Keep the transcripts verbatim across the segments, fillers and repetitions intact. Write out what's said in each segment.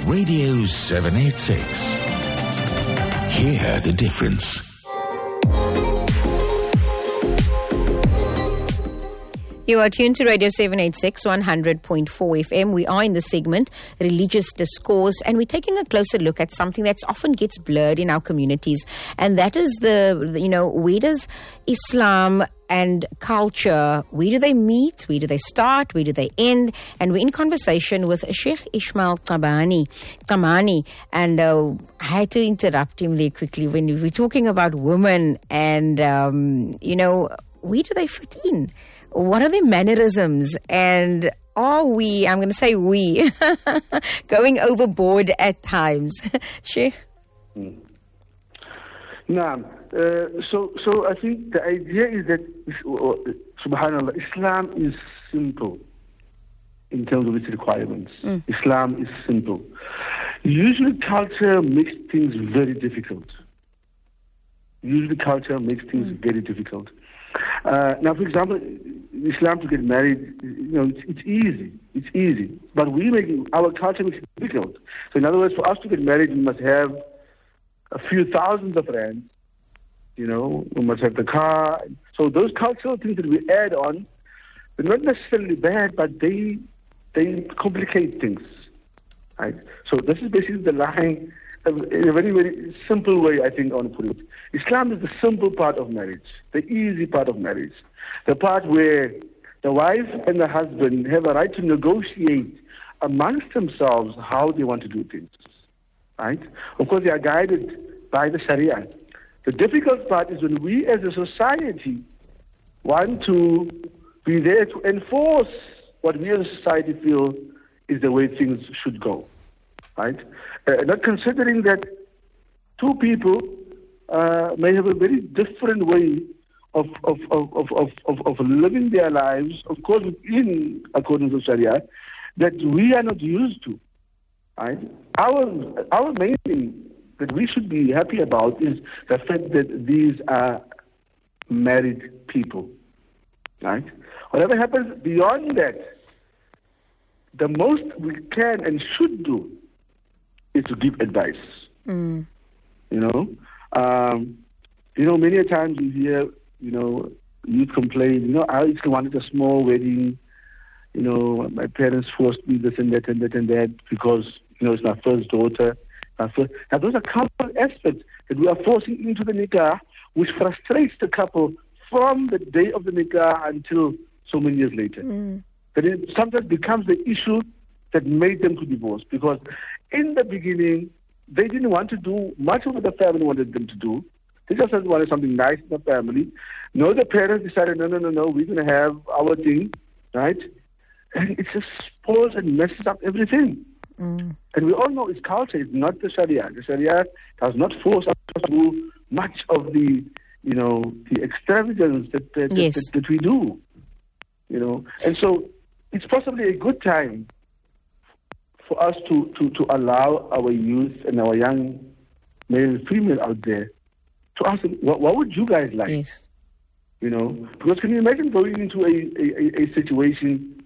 Radio seven eighty-six. Hear the difference. You are tuned to Radio seven eighty-six, one hundred point four F M. We are in the segment Religious Discourse, and we're taking a closer look at something that often gets blurred in our communities, and that is the, you know, where does Islam and culture, where do they meet, where do they start, where do they end? And we're in conversation with Sheikh Ismail Qabani, Qamani, and uh, I had to interrupt him there quickly when we were talking about women and, um, you know, where do they fit in? What are their mannerisms? And are we, I'm going to say we, going overboard at times? Sheikh? Mm. No, uh, so, so I think the idea is that, subhanAllah, Islam is simple in terms of its requirements. Mm. Islam is simple. Usually culture makes things very difficult. Usually culture makes things mm. very difficult. Uh, now, for example, Islam to get married, you know, it's, it's easy. It's easy. But we make it, our culture makes it difficult. So in other words, for us to get married, we must have a few thousands of rands. You know, we must have the car. So those cultural things that we add on, they're not necessarily bad, but they they complicate things. Right? So this is basically the line, in a very, very simple way, I think I want to put it. Islam is the simple part of marriage, the easy part of marriage, the part where the wife and the husband have a right to negotiate amongst themselves how they want to do things. Right? Of course, they are guided by the Sharia. The difficult part is when we as a society want to be there to enforce what we as a society feel is the way things should go. Right? Uh, not considering that two people uh, may have a very different way of of, of, of, of, of, of living their lives, of course, in accordance with Sharia, that we are not used to. Right? Our, our main thing that we should be happy about is the fact that these are married people. Right? Whatever happens beyond that, the most we can and should do is to give advice. Mm. You know, um, you know, many a times you hear, you know, youth complain, you know, I just wanted a small wedding, you know, my parents forced me this and that and that and that because, you know, it's my first daughter. My first. Now, those are couple aspects that we are forcing into the nikah, which frustrates the couple from the day of the nikah until so many years later. Mm. That it sometimes becomes the issue that made them to divorce, because in the beginning, they didn't want to do much of what the family wanted them to do. They just wanted something nice in the family. No, the parents decided, no, no, no, no, we're going to have our thing, right? And it just spoils and messes up everything. Mm. And we all know it's culture, it's not the Sharia. The Sharia does not force us to do much of the, you know, the extravagance that, that, yes. that, that, that we do, you know. And so it's possibly a good time for us to, to, to allow our youth and our young male and female out there to ask them, what, what would you guys like? Yes. You know, because can you imagine going into a, a, a situation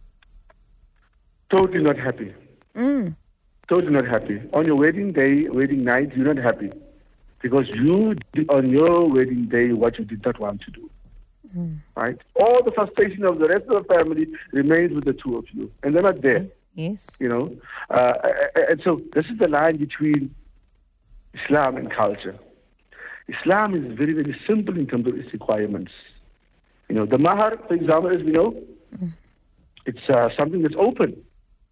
totally not happy? Mm. Totally not happy. On your wedding day, wedding night, you're not happy because you did on your wedding day what you did not want to do. Mm. Right? All the frustration of the rest of the family remains with the two of you, and they're not there. Yes. You know, uh, and so this is the line between Islam and culture. Islam is very, very simple in terms of its requirements. You know, the mahar, for example, as we know, mm. it's uh, something that's open.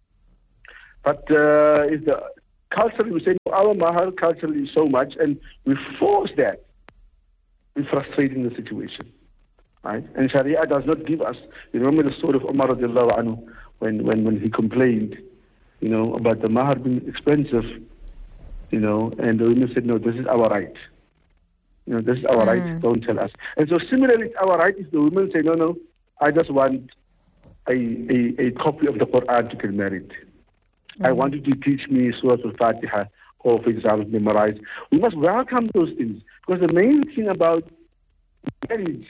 But uh, is the culturally we say our mahar culturally is so much, and we force that. We're frustrating the situation, right? And Sharia does not give us. You remember the story of Umar radiallahu anhu when when when he complained, you know, about the mahar being expensive, you know, and the women said, no, this is our right. You know, this is our mm. right. Don't tell us. And so similarly, our right is the women say, no, no, I just want a a, a copy of the Quran to get married. I want you to teach me Surah Al-Fatiha, or, for example, memorize. We must welcome those things, because the main thing about marriage,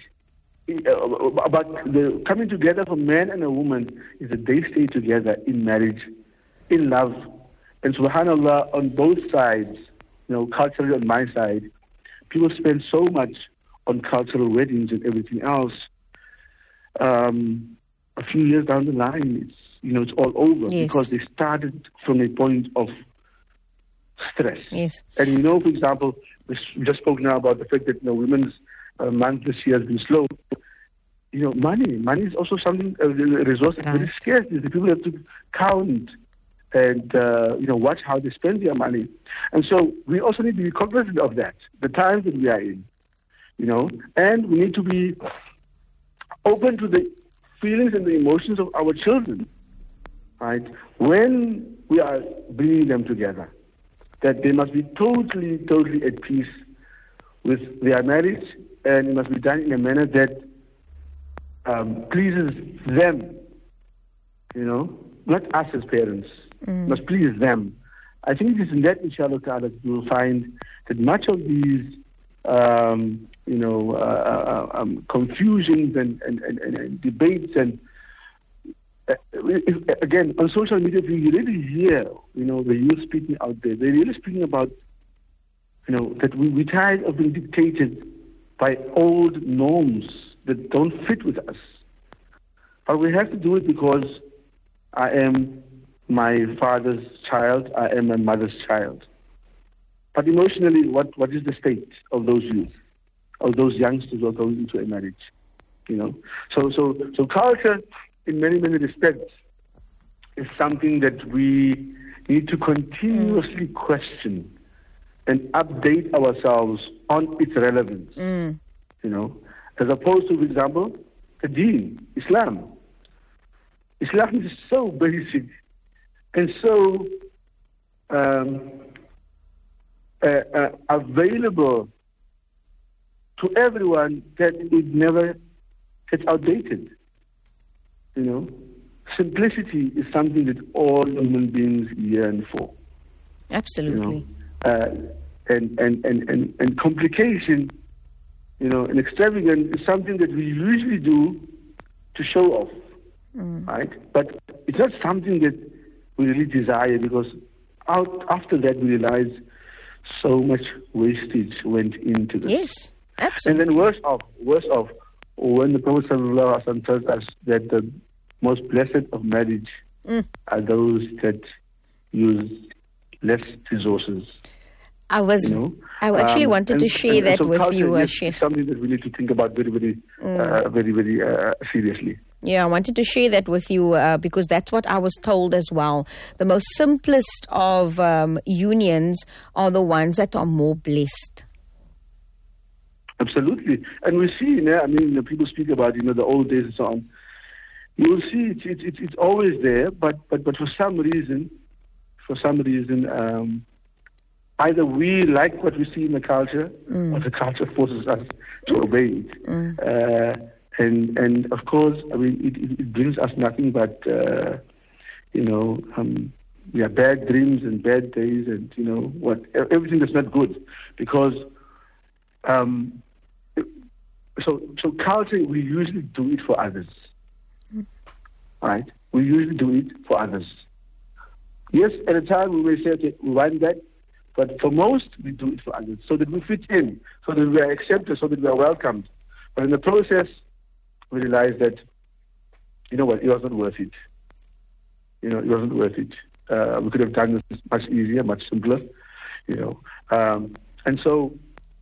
about the coming together for man and a woman, is that they stay together in marriage, in love, And subhanAllah, on both sides, you know, culturally on my side, people spend so much on cultural weddings and everything else. Um, a few years down the line, it's, you know, it's all over yes. because they started from a point of stress. Yes. And you know, for example, we just spoke now about the fact that, you know, Women's uh, Month this year has been slow. You know, money. Money is also something, uh, a resource that's right. very scarce. The people have to count and, uh, you know, watch how they spend their money. And so we also need to be cognizant of that, the times that we are in, you know, and we need to be open to the feelings and the emotions of our children, right? When we are bringing them together, that they must be totally, totally at peace with their marriage, and it must be done in a manner that um, pleases them, you know, not us as parents. Mm. Must please them. I think it is in that, inshallah ta'ala, that you will find that much of these, um, you know, uh, uh, um, confusions and, and, and, and debates and, uh, if, again, on social media, you really hear, you know, the youth speaking out there. They're really speaking about, you know, that we, we're tired of being dictated by old norms that don't fit with us. But we have to do it because I am my father's child, I am my mother's child. But emotionally, what, what is the state of those youth, of those youngsters who are going into a marriage? You know, so so so culture, in many many respects, is something that we need to continuously mm. question and update ourselves on its relevance. Mm. You know, as opposed to, for example, the Deen, Islam. Islam is so basic and so um, uh, uh, available to everyone that it never gets outdated. You know, simplicity is something that all human beings yearn for. Absolutely. You know? uh, and, and, and, and, and complication, you know, and extravagance is something that we usually do to show off, mm. right? But it's not something that we really desire, because out after that we realize so much wastage went into this. Yes, absolutely. And then worse off, worse off, when the Prophet ﷺ tells us that the most blessed of marriage mm. are those that use less resources. I was, you know? I actually um, wanted and, to share and, that and so with you, uh, Sheikh. Something that we need to think about very, very, mm. uh, very, very uh, seriously. Yeah, I wanted to share that with you uh, because that's what I was told as well. The most simplest of um, unions are the ones that are more blessed. Absolutely. And we see, you know, I mean, you know, people speak about, you know, the old days and so on. You will see it's, it's, it's, it's always there, but, but, but for some reason, for some reason, um, either we like what we see in the culture, mm. or the culture forces us to obey it. Mm. Uh, and and of course, I mean, it, it brings us nothing but, uh, you know, um, yeah, bad dreams and bad days, and you know what, everything that's not good. Because, um, so so culture, we usually do it for others, mm. right? We usually do it for others. Yes, at a time we may say, okay, we want that. But for most, we do it for others, so that we fit in, so that we are accepted, so that we are welcomed. But in the process, we realize that, you know what, it wasn't worth it. You know, it wasn't worth it. Uh, we could have done this much easier, much simpler, you know. Um, and so,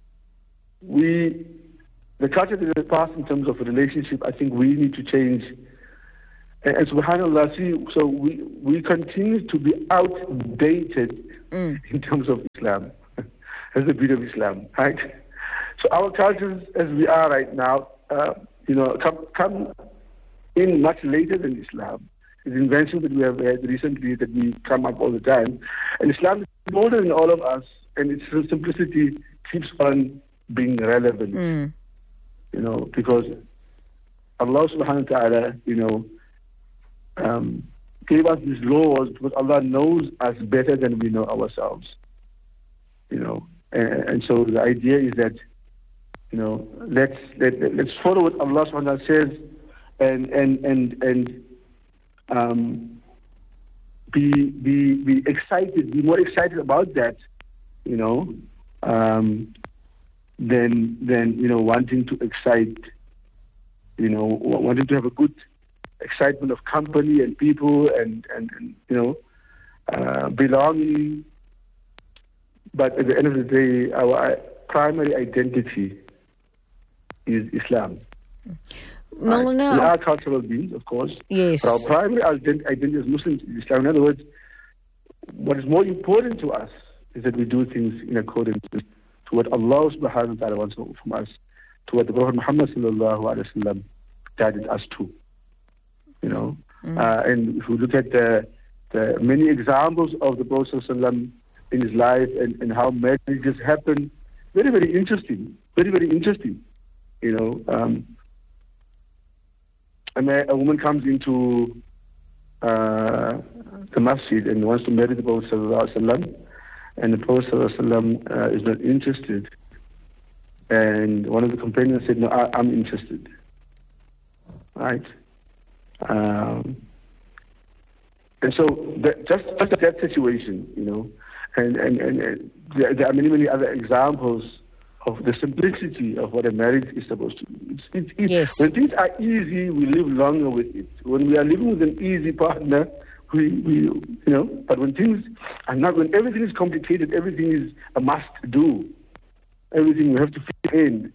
we, the culture that is passed in terms of a relationship, I think we need to change. And, and subhanAllah, see, so we, we continue to be outdated Mm. in terms of Islam, as the beauty of Islam, right? So our cultures, as we are right now, uh, you know, come, come in much later than Islam. It's inventions that we have had recently that we come up all the time. And Islam is older than all of us, and its simplicity keeps on being relevant, mm. you know, because Allah subhanahu wa ta'ala, you know, um, gave us these laws because Allah knows us better than we know ourselves. You know, and, and so the idea is that, you know, let's let, let's follow what Allah subhanahu wa ta'ala says, and and and and um, be be be excited, be more excited about that, you know, um, than than you know wanting to excite, you know, wanting to have a good excitement of company and people and and, and you know uh, belonging. But at the end of the day, our primary identity is Islam. Maulana, right? We are cultural beings, of course. Yes. But our primary identity as Muslims is Islam. In other words, what is more important to us is that we do things in accordance with to what Allah subhanahu wa ta'ala wants from us, to what the Prophet Muhammad sallallahu alaihi wasallam guided us to. You know, mm. uh, and if we look at the, the many examples of the Prophet sallallahu alaihi wasallam in his life and, and how marriages happen, very, very interesting. Very, very interesting. You know, um, a, man, a woman comes into uh, the masjid and wants to marry the Prophet sallallahu alaihi wasallam, and the Prophet sallallahu alaihi wasallam uh, is not interested. And one of the companions said, "No, I, I'm interested." Right? Um, and so that, just, just that situation, you know, and, and, and, and there, there are many, many other examples of the simplicity of what a marriage is supposed to be. It's, it's, it's, yes. When things are easy, we live longer with it. When we are living with an easy partner, we, we you know, but when things are not, when everything is complicated, everything is a must do, everything we have to fit in,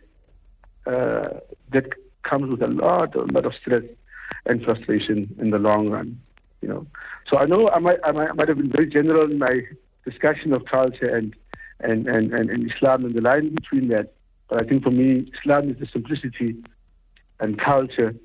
uh, that comes with a lot, a lot of stress and frustration in the long run, you know. So I know I might, I might, I might have been very general in my discussion of culture and, and, and, and, and Islam and the line between that. But I think for me, Islam is the simplicity and culture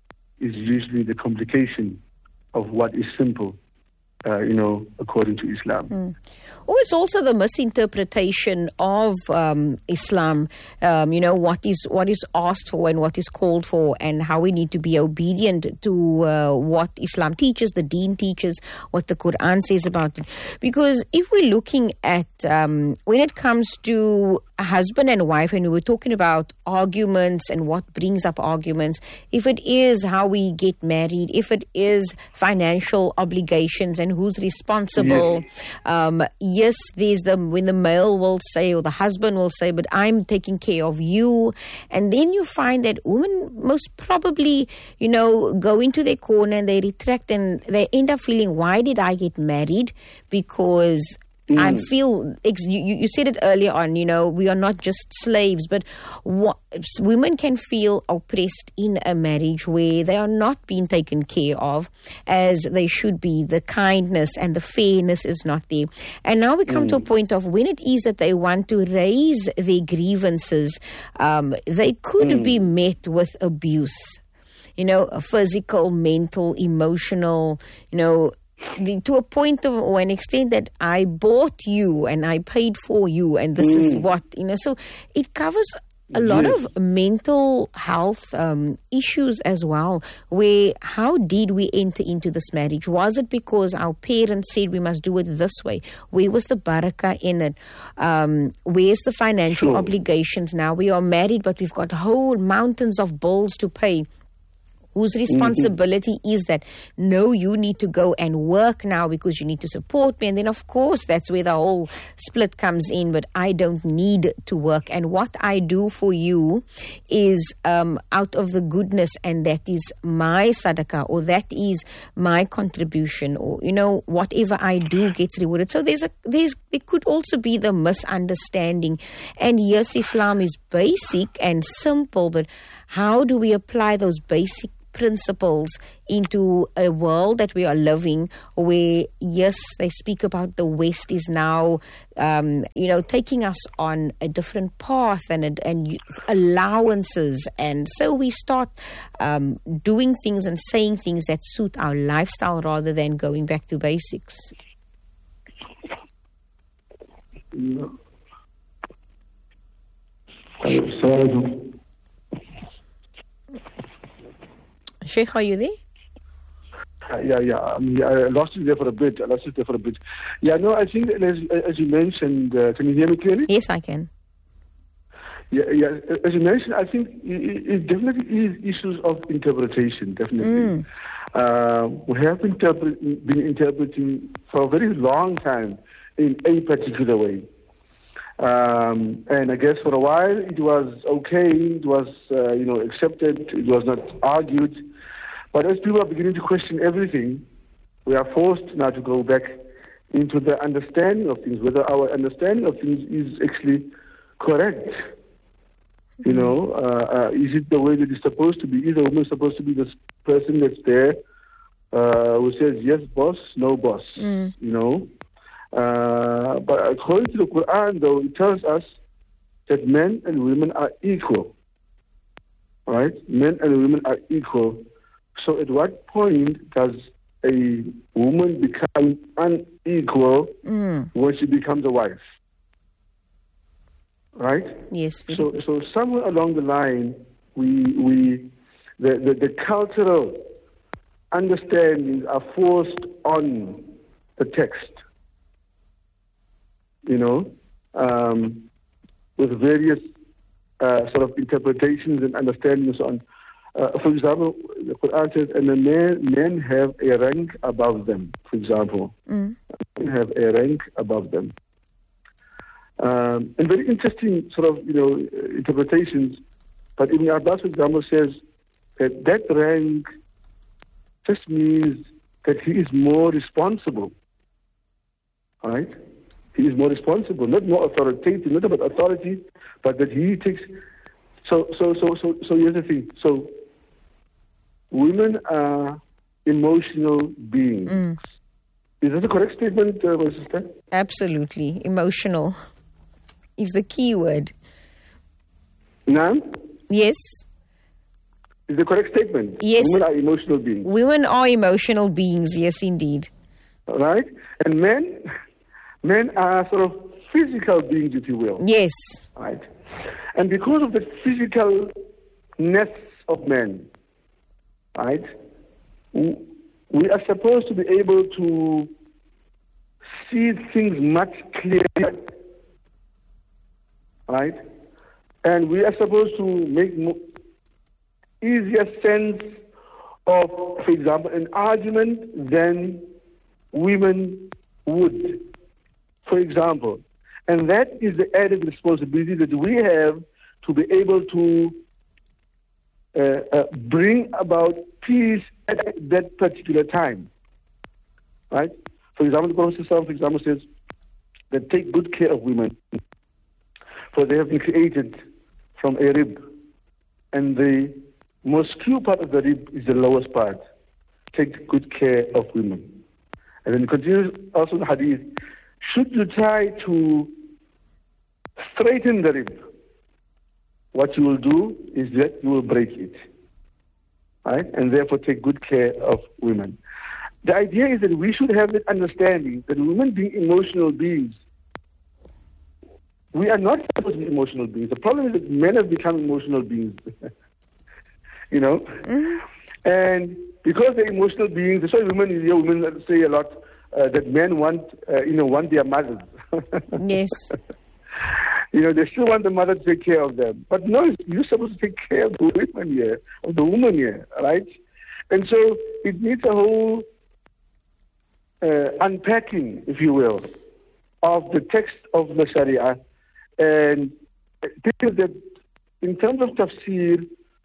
is usually the complication of what is simple, uh, you know, according to Islam. Mm. Or it's also the misinterpretation of um, Islam, um, you know, what is what is asked for and what is called for, and how we need to be obedient to uh, what Islam teaches, the Deen teaches, what the Quran says about it. Because if we're looking at, um, when it comes to a husband and wife, and we were talking about arguments and what brings up arguments, if it is how we get married, if it is financial obligations and who's responsible, yes. um, yes, there's the when the male will say, or the husband will say, but I'm taking care of you. And then you find that women most probably, you know, go into their corner and they retract and they end up feeling, why did I get married? Because Mm. I feel, you, you said it earlier on, you know, we are not just slaves, but what, women can feel oppressed in a marriage where they are not being taken care of as they should be. The kindness and the fairness is not there. And now we come mm. to a point of when it is that they want to raise their grievances, um, they could mm. be met with abuse, you know, physical, mental, emotional, you know, The, to a point of, or an extent that I bought you and I paid for you and this mm. is what, you know, so it covers a lot yes. of mental health um, issues as well, where how did we enter into this marriage? Was it because our parents said we must do it this way? Where was the barakah in it? Um, where's the financial sure. obligations now? We are married, but we've got whole mountains of bills to pay. Whose responsibility mm-hmm. is that? No, you need to go and work now because you need to support me. And then, of course, that's where the whole split comes in. But I don't need to work. And what I do for you is um, out of the goodness, and that is my sadaqah, or that is my contribution, or, you know, whatever I do gets rewarded. So there's a there's it could also be the misunderstanding. And yes, Islam is basic and simple, but how do we apply those basic principles into a world that we are living where, yes, they speak about the West is now, um, you know, taking us on a different path and, and allowances. And so we start um, doing things and saying things that suit our lifestyle rather than going back to basics. Yeah. So, Sheikh, are you there? Uh, yeah, yeah. Um, yeah. I lost you there for a bit. I lost you there for a bit. Yeah, no, I think as, as you mentioned, uh, can you hear me clearly? Yes, I can. Yeah, yeah. As you mentioned, I think it, it definitely is issues of interpretation, definitely. Mm. Uh, we have interpret- been interpreting for a very long time in a particular way. Um, and I guess for a while it was okay, it was, uh, you know, accepted, it was not argued. But as people are beginning to question everything, we are forced now to go back into the understanding of things, whether our understanding of things is actually correct. Mm-hmm. You know, uh, uh, is it the way that it's supposed to be? Is the woman supposed to be this person that's there uh, who says, yes, boss, no boss, mm. you know? Uh, but according to the Quran, though, it tells us that men and women are equal. Right? Men and women are equal. So at what point does a woman become unequal mm. when she becomes a wife? Right? Yes. So so somewhere along the line, we we the, the, the cultural understandings are forced on the text. You know, um, with various uh, sort of interpretations and understandings on. Uh, for example, the Quran says, and the men, men have a rank above them, for example. Mm. Men have a rank above them. Um, and very interesting sort of, you know, interpretations. But Ibn Abbas, for example, says that that rank just means that he is more responsible. All right? He is more responsible, not more authoritative, not about authority, but that he takes. So, so, so, so, so here's the thing. So, women are emotional beings. Mm. Is that a correct statement, uh, my sister? Absolutely, emotional is the key word. No? Yes. Is the correct statement? Yes. Women are emotional beings. Women are emotional beings. Yes, indeed. All right, and men. Men are sort of physical beings, if you will. Yes. Right. And because of the physicalness of men, right, we are supposed to be able to see things much clearer, right? And we are supposed to make more easier sense of, for example, an argument than women would. For example, and that is the added responsibility that we have to be able to uh, uh, bring about peace at that particular time. Right? For example, the Prophet, for example, says that take good care of women, for they have been created from a rib, and the most skewed part of the rib is the lowest part. Take good care of women. And then it continues also in the hadith. Should you try to straighten the rib, what you will do is that you will break it. Right? And therefore take good care of women. The idea is that we should have that understanding that women being emotional beings, we are not supposed to be emotional beings. The problem is that men have become emotional beings. you know? Mm-hmm. And because they're emotional beings, that's why women, you hear women say a lot, Uh, that men want, uh, you know, want their mothers. Yes. You know, they still want the mother to take care of them. But no, you're supposed to take care of the women here, of the woman here, right? And so it needs a whole uh, unpacking, if you will, of the text of the Sharia. And this is that in terms of tafsir,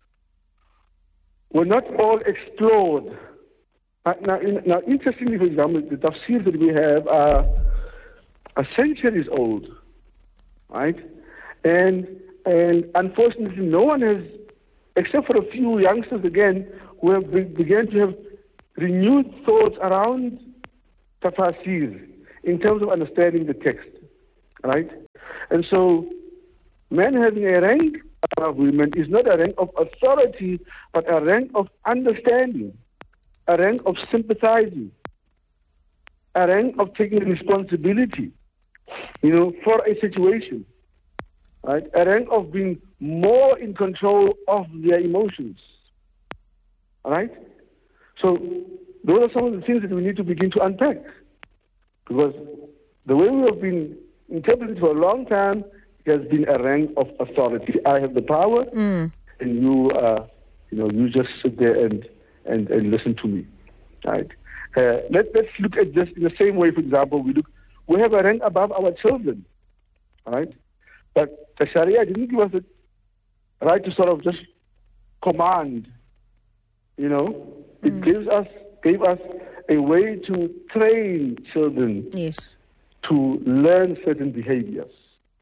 we're not all explored. Uh, now, in, now, interestingly, for example, the tafsir that we have are, are centuries old, right? And and unfortunately, no one has, except for a few youngsters again, who have be, began to have renewed thoughts around tafsir in terms of understanding the text, right? And so, men having a rank above women is not a rank of authority, but a rank of understanding. A rank of sympathizing, a rank of taking responsibility, you know, for a situation, right? A rank of being more in control of their emotions, all right? So those are some of the things that we need to begin to unpack, because the way we have been interpreted for a long time has been a rank of authority. I have the power, mm. and you, uh, you know, you just sit there and And, and listen to me. right? Uh, let, let's look at this in the same way, for example, we look, we have a rank above our children, right? But the Sharia didn't give us the right to sort of just command, you know. Mm. It gives us, gave us a way to train children yes. to learn certain behaviors,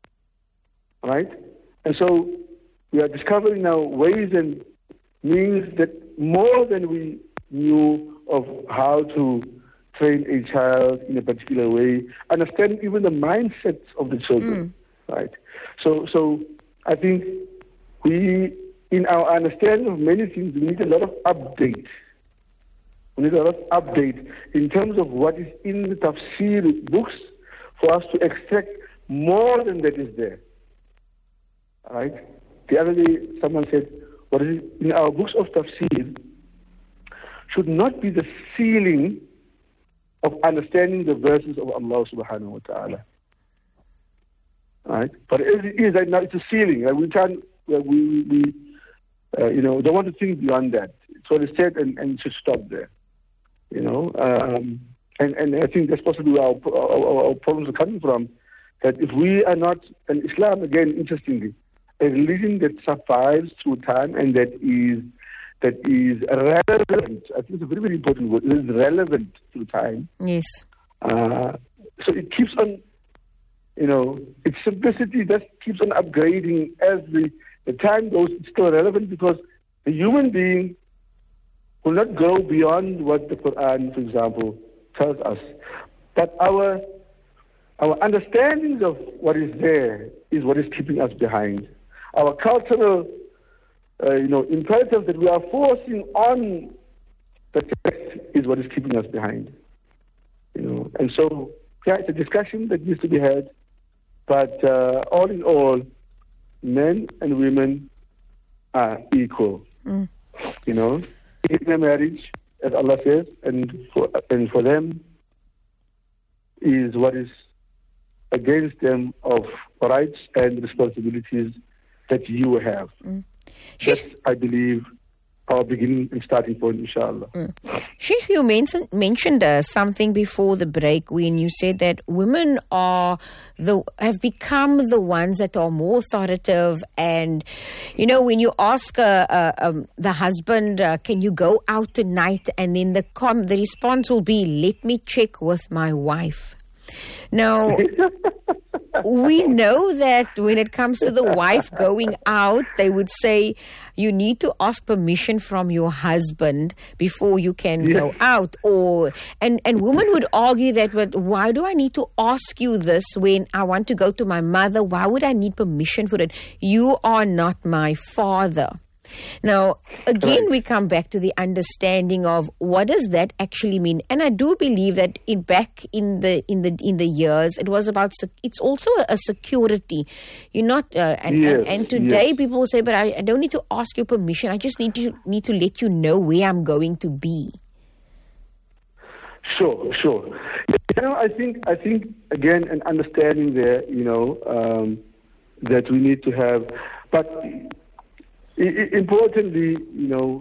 right? And so we are discovering now ways and means that more than we knew of how to train a child in a particular way, understanding even the mindsets of the children, mm. right? So, so I think we, in our understanding of many things, we need a lot of update. We need a lot of update in terms of what is in the tafsir books for us to extract more than that is there. All right? The other day, someone said, what is in our books of tafsir should not be the ceiling of understanding the verses of Allah subhanahu wa ta'ala. All right? But as it is right now, it's a ceiling. Like we can't, we, we uh, you know, don't want to think beyond that. It's what is said and, and it should stop there. You know, um, and, and I think that's possibly where our, our, our problems are coming from, that if we are not, and Islam, again, interestingly, a religion that survives through time and that is that is relevant. I think it's a very, very important word. It is relevant through time. Yes. Uh, so it keeps on, you know, its simplicity just keeps on upgrading as the, the time goes. It's still relevant because the human being will not go beyond what the Quran, for example, tells us. But our our understandings of what is there is what is keeping us behind. Our cultural, uh, you know, imperatives that we are forcing on the text is what is keeping us behind. You know, and so yeah, it's a discussion that needs to be had. But uh, all in all, men and women are equal. Mm. You know, in a marriage, as Allah says, and for and for them is what is against them of rights and responsibilities that you have. Mm. That's, I believe, our beginning and starting point, inshallah. Mm. Sheikh, you mentioned, mentioned uh, something before the break when you said that women are the have become the ones that are more authoritative. And, you know, when you ask uh, uh, um, the husband, uh, can you go out tonight? And then the, com- the response will be, let me check with my wife. Now, we know that when it comes to the wife going out, they would say you need to ask permission from your husband before you can yes. go out. Or and, and women would argue that, but why do I need to ask you this when I want to go to my mother? Why would I need permission for it? You are not my father. Now, again, right. we come back to the understanding of what does that actually mean, and I do believe that in back in the in the in the years, it was about it's also a, a security. You're not, uh, and, yes, and and today yes. people will say, but I, I don't need to ask your permission. I just need to need to let you know where I'm going to be. Sure, sure. You know, I think I think again an understanding there. You know, um, that we need to have, but. Importantly, you know,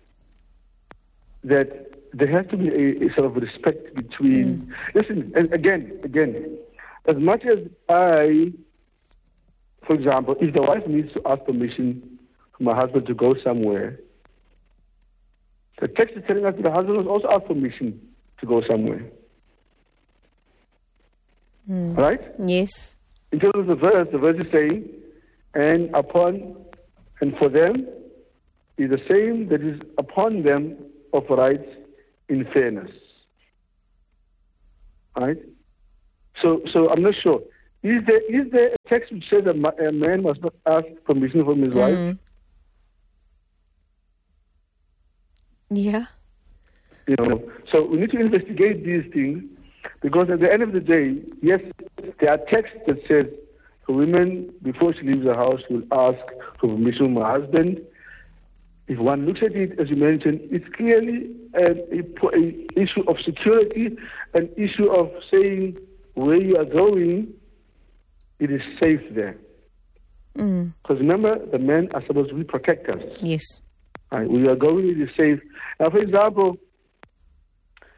that there has to be a, a sort of respect between. Mm. Listen, and again, again, as much as I, for example, if the wife needs to ask permission from her husband to go somewhere, the text is telling us that the husband must also ask permission to go somewhere. Mm. Right? Yes. In terms of the verse, the verse is saying, and upon. And for them is the same that is upon them of rights in fairness. Right? So, so I'm not sure. Is there is there a text which says that a man must not ask permission from his mm. wife? Yeah. You know. So we need to investigate these things because at the end of the day, yes, there are texts that says a woman, before she leaves the house, will ask for permission from her husband. If one looks at it, as you mentioned, it's clearly an a, issue of security, an issue of saying where you are going, it is safe there. Because mm. remember, the men are supposed to be protectors. Yes. Right, where you are going, it is safe. Now, for example,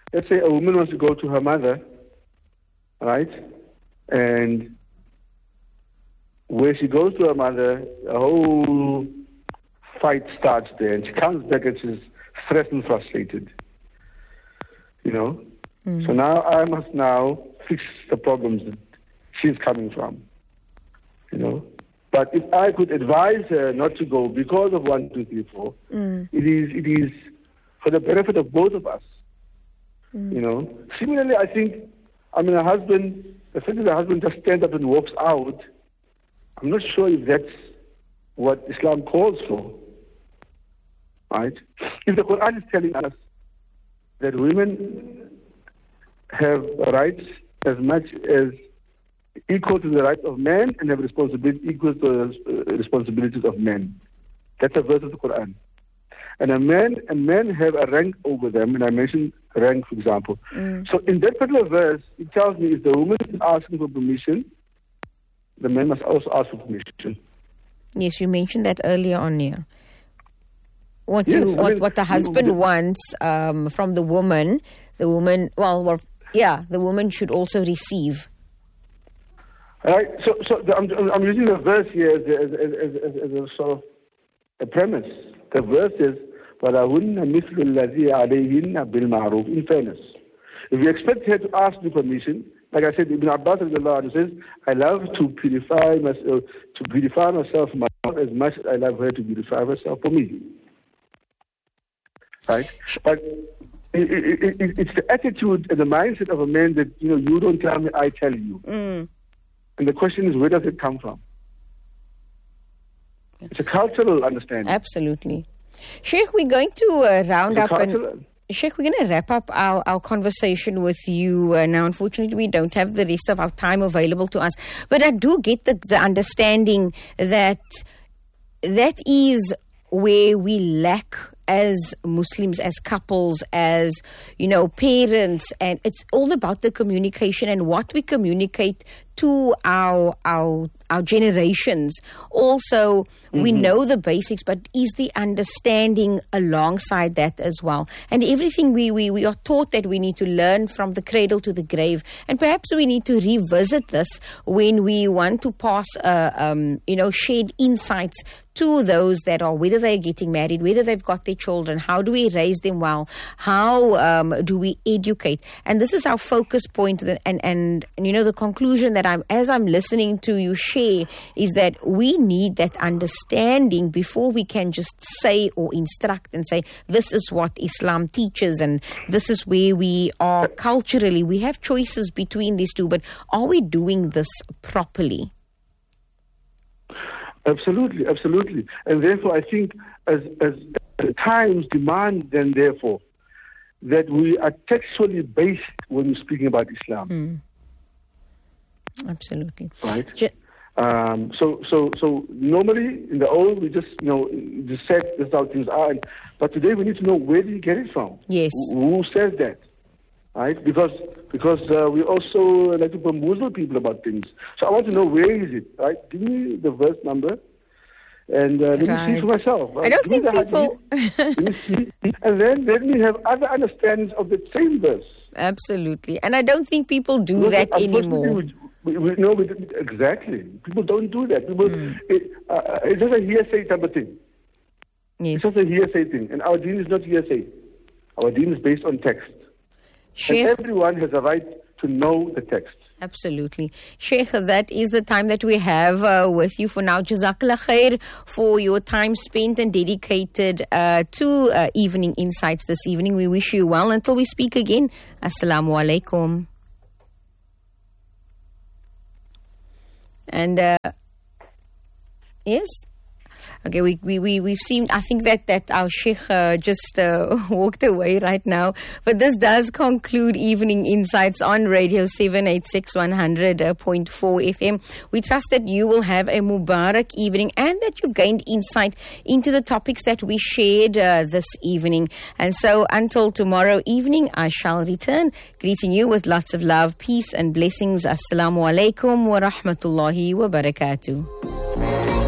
let's say a woman wants to go to her mother, right? And where she goes to her mother, a whole fight starts there, and she comes back and she's stressed and frustrated. You know? Mm. So now I must now fix the problems that she's coming from. You know? But if I could advise her not to go because of one, two, three, four, mm. it is it is for the benefit of both of us. Mm. You know. Similarly, I think, I mean, a husband, the fact that the husband just stands up and walks out, I'm not sure if that's what Islam calls for. Right? If the Quran is telling us that women have rights as much as equal to the rights of men and have responsibility equal to the uh, responsibilities of men. That's a verse of the Quran. And a man and men have a rank over them, and I mentioned rank, for example. Mm. So in that particular verse, it tells me if the woman is asking for permission, the man must also ask for permission. Yes, you mentioned that earlier on here. What yes, you, what, mean, what the husband the, wants um, from the woman, the woman, well, well, yeah, the woman should also receive. All right, so so the, I'm, I'm using the verse here as, as, as, as, as a sort of a premise. The verse is, وَلَهُنَّ مِثْلُ الَّذِي عَلَيْهِنَّ بِالْمَعْرُوفِ. In fairness, if you expect her to ask the permission, like I said, Ibn Abbas says, I love to purify myself, to purify myself as much as I love her to purify herself for me. Right, but it, it, it, it's the attitude and the mindset of a man that, you know, you don't tell me, I tell you. Mm. And the question is, where does it come from? It's a cultural understanding. Absolutely. Sheikh, we're going to uh, round up and... Sheikh, we're going to wrap up our, our conversation with you uh, now. Unfortunately, we don't have the rest of our time available to us. But I do get the, the understanding that that is where we lack as Muslims, as couples, as, you know, parents. And it's all about the communication and what we communicate to our our our generations. Also, mm-hmm. we know the basics, but is the understanding alongside that as well? And everything we, we, we are taught that we need to learn from the cradle to the grave. And perhaps we need to revisit this when we want to pass, uh, um, you know, shared insights to those that are, whether they're getting married, whether they've got their children, how do we raise them well? How um, do we educate? And this is our focus point. And, and, and, you know, the conclusion that I'm, as I'm listening to you share, is that we need that understanding before we can just say or instruct and say, this is what Islam teaches and this is where we are culturally. We have choices between these two, but are we doing this properly? Absolutely, absolutely. And therefore, I think as, as times demand, then therefore, that we are textually based when we're speaking about Islam. Mm. Absolutely. Right? Je- um, so, so, so normally in the old, we just, you know, just said this is how things are. And, but today we need to know, where did you get it from? Yes. Who, who says that? Right? Because because uh, we also like to bamboozle people about things. So I want to know, where is it? Right? Give me the verse number. And uh, let right. me see for myself. Right? I don't Give think people... let me see. And then let me have other understandings of the same verse. Absolutely. And I don't think people do because that anymore. We, we, we, no, we, exactly. People don't do that. People, mm. it, uh, it's just a hearsay type of thing. Yes. It's just a hearsay thing. And our deen is not hearsay. Our deen is based on text. Sheikh, and everyone has a right to know the text. Absolutely. Sheikh, that is the time that we have uh, with you for now. Jazakallah khair for your time spent and dedicated uh, to uh, Evening Insights this evening. We wish you well until we speak again. Assalamu alaikum. And, uh, yes? Okay, we, we, we, we've seen, I think that, that our Sheikh uh, just uh, walked away right now. But this does conclude Evening Insights on Radio seven eighty-six, one hundred point four F M. We trust that you will have a Mubarak evening and that you've gained insight into the topics that we shared uh, this evening. And so until tomorrow evening, I shall return, greeting you with lots of love, peace and blessings. Assalamu alaikum wa rahmatullahi wa barakatuh.